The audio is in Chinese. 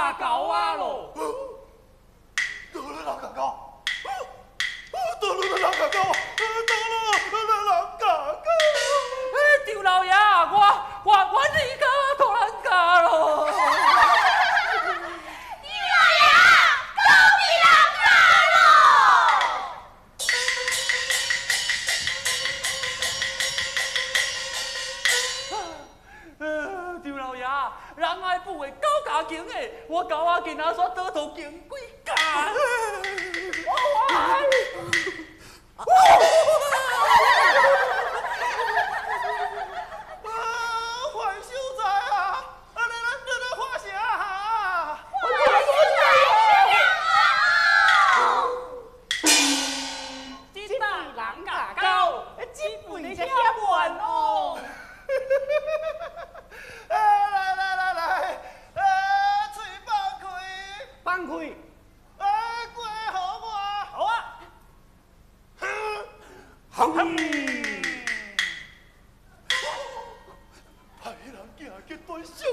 牙膏啊咯！ 倒了人牙膏，倒了人牙膏，倒了人牙膏。 赵老爷，我你家倒人家咯！人爱不为高家境的，我高阿囡仔煞倒头经几家。 范秀才啊，咱发啥啊？ 这打人牙膏，这辈才遐完哦。 来，嘴放开， 放开， 过好我。 好啊。 害人行去对小